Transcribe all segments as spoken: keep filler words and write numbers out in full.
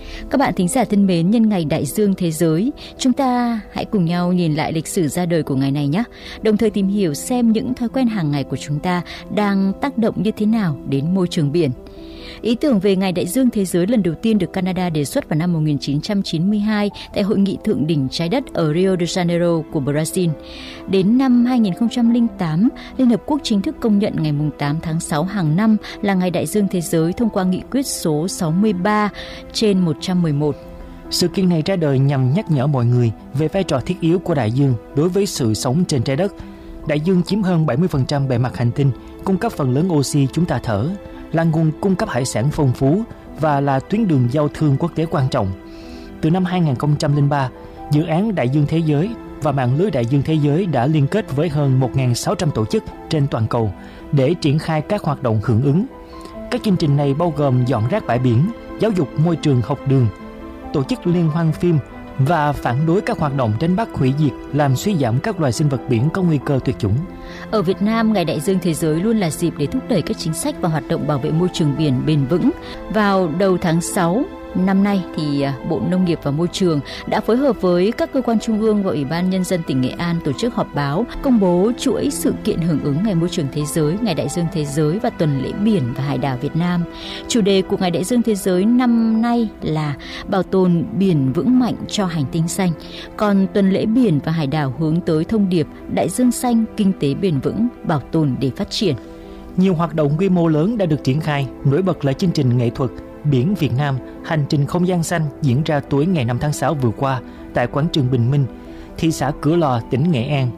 Các bạn thính giả thân mến, nhân ngày Đại dương Thế giới, chúng ta hãy cùng nhau nhìn lại lịch sử ra đời của ngày này nhé. Đồng thời tìm hiểu xem những thói quen hàng ngày của chúng ta đang tác động như thế nào đến môi trường biển. Ý tưởng về Ngày Đại dương Thế giới lần đầu tiên được Canada đề xuất vào năm một nghìn chín trăm chín mươi hai tại Hội nghị Thượng đỉnh Trái đất ở Rio de Janeiro của Brazil. Đến năm hai nghìn không trăm lẻ tám, Liên Hợp Quốc chính thức công nhận ngày tám tháng sáu hàng năm là Ngày Đại dương Thế giới thông qua nghị quyết số sáu mươi ba trên một trăm mười một. Sự kiện này ra đời nhằm nhắc nhở mọi người về vai trò thiết yếu của đại dương đối với sự sống trên trái đất. Đại dương chiếm hơn bảy mươi phần trăm bề mặt hành tinh, cung cấp phần lớn oxy chúng ta thở, là nguồn cung cấp hải sản phong phú và là tuyến đường giao thương quốc tế quan trọng. Từ năm hai nghìn không trăm lẻ ba, dự án Đại dương Thế giới và mạng lưới Đại dương Thế giới đã liên kết với hơn một nghìn sáu trăm tổ chức trên toàn cầu để triển khai các hoạt động hưởng ứng. Các chương trình này bao gồm dọn rác bãi biển, giáo dục môi trường học đường, tổ chức liên hoan phim và phản đối các hoạt động đánh bắt hủy diệt làm suy giảm các loài sinh vật biển có nguy cơ tuyệt chủng. Ở Việt Nam, Ngày Đại dương Thế giới luôn là dịp để thúc đẩy các chính sách và hoạt động bảo vệ môi trường biển bền vững. Vào đầu tháng sáu năm nay, thì Bộ Nông nghiệp và Môi trường đã phối hợp với các cơ quan trung ương và Ủy ban Nhân dân tỉnh Nghệ An tổ chức họp báo công bố chuỗi sự kiện hưởng ứng Ngày Môi trường Thế giới, Ngày Đại dương Thế giới và Tuần lễ biển và hải đảo Việt Nam. Chủ đề của Ngày Đại dương Thế giới năm nay là bảo tồn biển vững mạnh cho hành tinh xanh. Còn Tuần lễ biển và hải đảo hướng tới thông điệp Đại dương xanh, kinh tế bền vững, bảo tồn để phát triển. Nhiều hoạt động quy mô lớn đã được triển khai, nổi bật là chương trình nghệ thuật Biển Việt Nam, hành trình không gian xanh diễn ra tối ngày năm tháng sáu vừa qua tại quảng trường Bình Minh, thị xã Cửa Lò, tỉnh Nghệ An.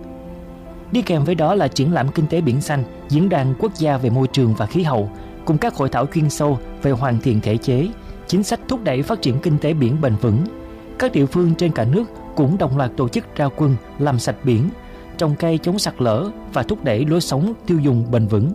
Đi kèm với đó là triển lãm kinh tế biển xanh, diễn đàn quốc gia về môi trường và khí hậu, cùng các hội thảo chuyên sâu về hoàn thiện thể chế, chính sách thúc đẩy phát triển kinh tế biển bền vững. Các địa phương trên cả nước cũng đồng loạt tổ chức ra quân làm sạch biển, trồng cây chống sạt lở và thúc đẩy lối sống tiêu dùng bền vững.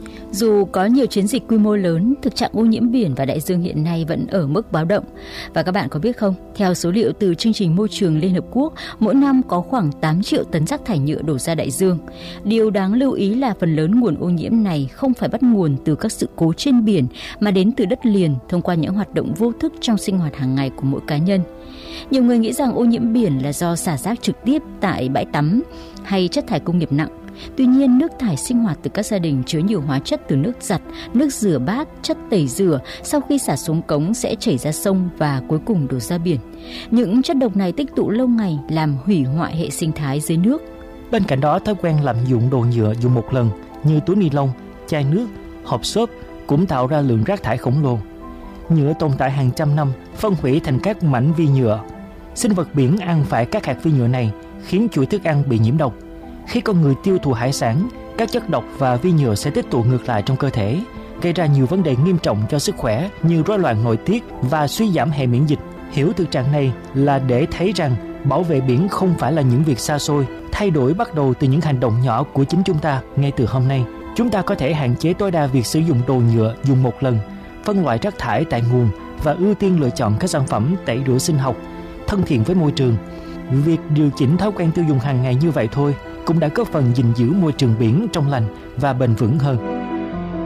Dù có nhiều chiến dịch quy mô lớn, thực trạng ô nhiễm biển và đại dương hiện nay vẫn ở mức báo động. Và các bạn có biết không, theo số liệu từ Chương trình Môi trường Liên Hợp Quốc, mỗi năm có khoảng tám triệu tấn rác thải nhựa đổ ra đại dương. Điều đáng lưu ý là phần lớn nguồn ô nhiễm này không phải bắt nguồn từ các sự cố trên biển, mà đến từ đất liền thông qua những hoạt động vô thức trong sinh hoạt hàng ngày của mỗi cá nhân. Nhiều người nghĩ rằng ô nhiễm biển là do xả rác trực tiếp tại bãi tắm hay chất thải công nghiệp nặng. Tuy nhiên, nước thải sinh hoạt từ các gia đình chứa nhiều hóa chất từ nước giặt, nước rửa bát, chất tẩy rửa, sau khi xả xuống cống sẽ chảy ra sông và cuối cùng đổ ra biển. Những chất độc này tích tụ lâu ngày làm hủy hoại hệ sinh thái dưới nước. Bên cạnh đó, thói quen lạm dụng đồ nhựa dùng một lần như túi ni lông, chai nước, hộp xốp cũng tạo ra lượng rác thải khổng lồ. Nhựa tồn tại hàng trăm năm, phân hủy thành các mảnh vi nhựa. Sinh vật biển ăn phải các hạt vi nhựa này khiến chuỗi thức ăn bị nhiễm độc. Khi con người tiêu thụ hải sản, các chất độc và vi nhựa sẽ tích tụ ngược lại trong cơ thể, gây ra nhiều vấn đề nghiêm trọng cho sức khỏe như rối loạn nội tiết và suy giảm hệ miễn dịch. Hiểu thực trạng này là để thấy rằng bảo vệ biển không phải là những việc xa xôi, thay đổi bắt đầu từ những hành động nhỏ của chính chúng ta. Ngay từ hôm nay, chúng ta có thể hạn chế tối đa việc sử dụng đồ nhựa dùng một lần, phân loại rác thải tại nguồn và ưu tiên lựa chọn các sản phẩm tẩy rửa sinh học, thân thiện với môi trường. Việc điều chỉnh thói quen tiêu dùng hàng ngày như vậy thôi cũng đã góp phần gìn giữ môi trường biển trong lành và bền vững hơn.